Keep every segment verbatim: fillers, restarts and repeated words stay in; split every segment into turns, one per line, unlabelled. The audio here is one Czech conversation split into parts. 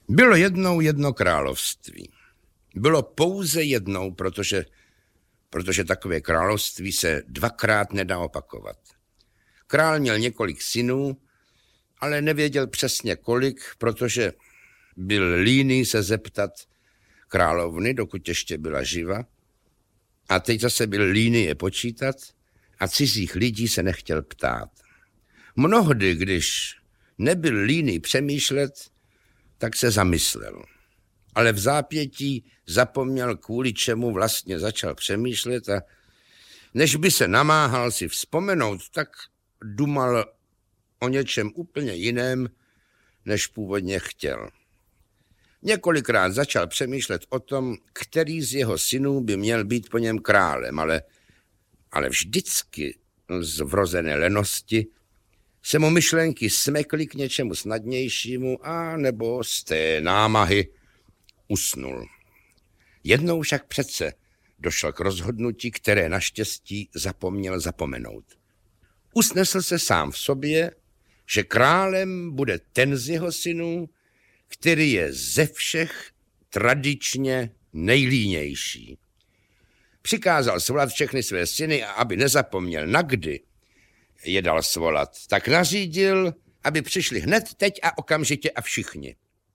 Bylo jednou jedno království. Bylo pouze jednou, protože, protože takové království se dvakrát nedá opakovat. Král měl několik synů, ale nevěděl přesně kolik, protože byl líný se zeptat královny, dokud ještě byla živa. A teď zase byl líný je počítat a cizích lidí se nechtěl ptát. Mnohdy, když nebyl líný přemýšlet, tak se zamyslel. Ale v zápětí zapomněl, kvůli čemu vlastně začal přemýšlet a než by se namáhal si vzpomenout, tak dumal o něčem úplně jiném, než původně chtěl. Několikrát začal přemýšlet o tom, který z jeho synů by měl být po něm králem, ale, ale vždycky z vrozené lenosti se mu myšlenky smekly k něčemu snadnějšímu a nebo z té námahy usnul. Jednou však přece došel k rozhodnutí, které naštěstí zapomněl zapomenout. Usnesl se sám v sobě, že králem bude ten z jeho synů, který je ze všech tradičně nejlínější. Přikázal svolat všechny své syny a aby nezapomněl na kdy je dal svolat, tak nařídil, aby přišli hned teď a okamžitě a všichni.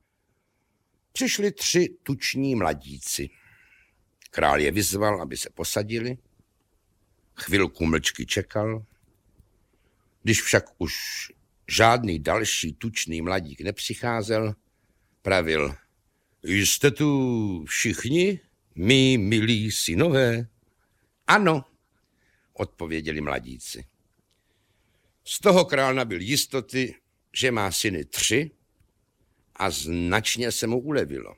Přišli tři tuční mladíci. Král je vyzval, aby se posadili. Chvilku mlčky čekal. Když však už žádný další tučný mladík nepřicházel, pravil: Jste tu všichni, mí milí synové? Ano, odpověděli mladíci. Z toho král nabyl jistoty, že má syny tři, a značně se mu ulevilo.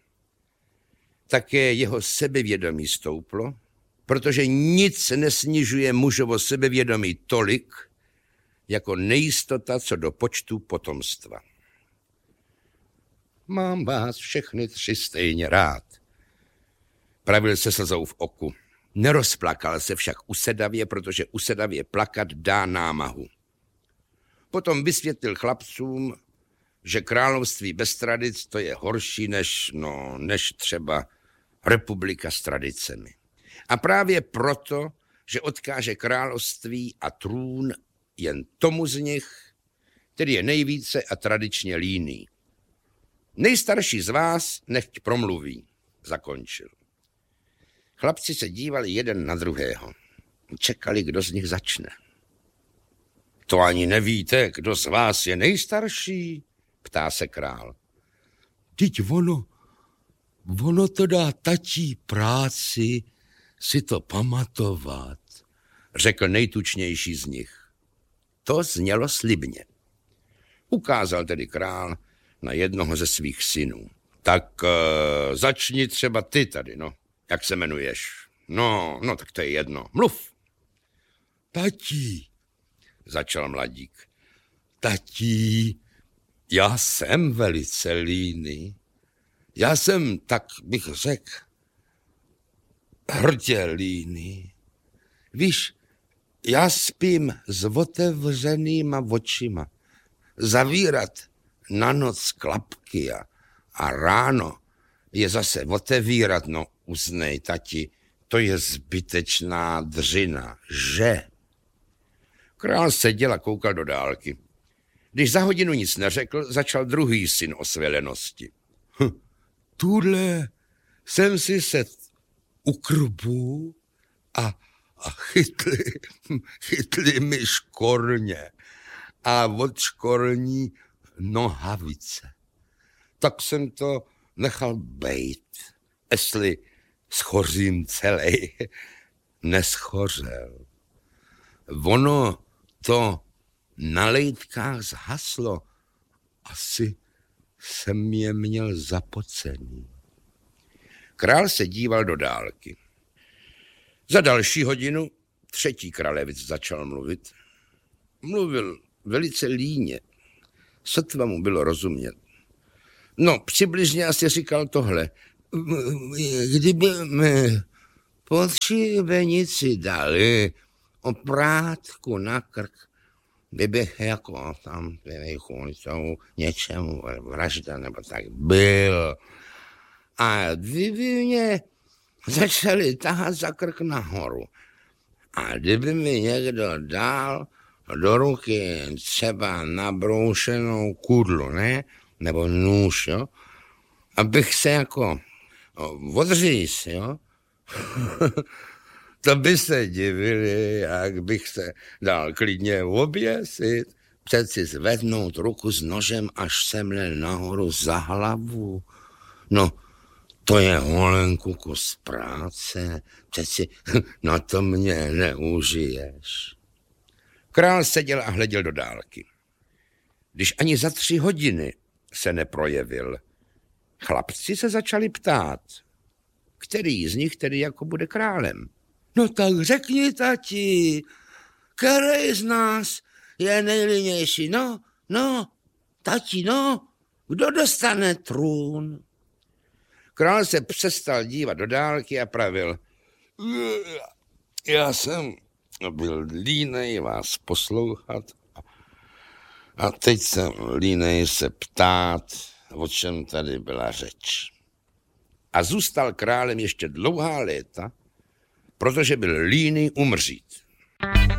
Také jeho sebevědomí stouplo, protože nic nesnižuje mužovo sebevědomí tolik, jako nejistota co do počtu potomstva. Mám vás všechny tři stejně rád, pravil se slzou v oku. Nerozplakal se však usedavě, protože usedavě plakat dá námahu. Potom vysvětlil chlapcům, že království bez tradic to je horší než, no, než třeba republika s tradicemi. A právě proto, že odkáže království a trůn jen tomu z nich, který je nejvíce a tradičně líný. Nejstarší z vás nechť promluví, zakončil. Chlapci se dívali jeden na druhého. Čekali, kdo z nich začne. To ani nevíte, kdo z vás je nejstarší, ptá se král.
Teď ono, ono to dá tatí práci si to pamatovat,
řekl nejtučnější z nich. To znělo slibně. Ukázal tedy král na jednoho ze svých synů. Tak uh, začni třeba ty tady, no. Jak se jmenuješ? No, no tak to je jedno. Mluv.
Tatí,
začal mladík.
Tatí, já jsem velice líný. Já jsem, tak bych řekl, hrdě líný. Víš, já spím s otevřenýma očima. Zavírat na noc klapky a, a ráno je zase otevírat, no uznej, tati, to je zbytečná dřina, že? Král seděl a koukal do dálky. Když za hodinu nic neřekl, začal druhý syn o své lenosti. Hm, tuhle jsem si set u krbu a, a chytli, chytli mi škorně a od škorní nohavice. Tak jsem to nechal bejt, jestli schořím celej. Neschořel. Ono to na lejtkách zhaslo. Asi jsem je měl zapocený.
Král se díval do dálky. Za další hodinu třetí kralevic začal mluvit. Mluvil velice líně. Sotva mu bylo rozumět. No, přibližně asi říkal tohle. Kdyby mi pod šibenici dali oprátku na krk,
kdyby jako tam kvůli tomu něčemu vražda nebo tak byl. A kdyby mě začali tahat za krk nahoru a kdyby mi někdo dal do ruky třeba nabroušenou kudlu, ne? Nebo nůž, jo? Abych se jako odříz, jo? To by se divili, jak bych se dal klidně oběsit. Přeci zvednout ruku s nožem až semle nahoru za hlavu. No, to je holenku kus práce. Přeci na to mě neužiješ. Král seděl a hleděl do dálky. Když ani za tři hodiny se neprojevil, chlapci se začali ptát, který z nich tedy jako bude králem. No tak řekni, tati, který z nás je nejlinější? No, no, tati, no, kdo dostane trůn? Král se přestal dívat do dálky a pravil, já jsem byl línej vás poslouchat a teď jsem línej se ptát, o čem tady byla řeč. A zůstal králem ještě dlouhá léta, protože byl líný umřít.